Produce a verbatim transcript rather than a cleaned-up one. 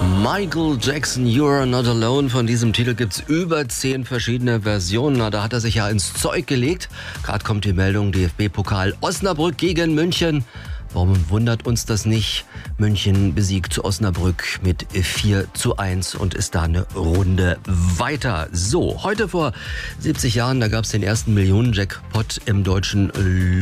Michael Jackson, You're Not Alone. Von diesem Titel gibt's über zehn verschiedene Versionen. Na, da hat er sich ja ins Zeug gelegt. Gerade kommt die Meldung, D F B-Pokal Osnabrück gegen München. Warum wundert uns das nicht? München besiegt Osnabrück mit vier zu eins und ist da eine Runde weiter. So, heute vor siebzig Jahren, da gab's den ersten Millionen-Jackpot im deutschen